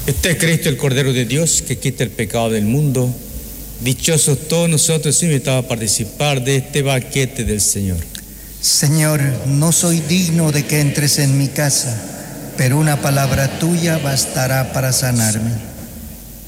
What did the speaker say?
Este es Cristo, el Cordero de Dios, que quita el pecado del mundo. Dichosos todos nosotros invitados a participar de este banquete del Señor. Señor, no soy digno de que entres en mi casa, pero una palabra tuya bastará para sanarme.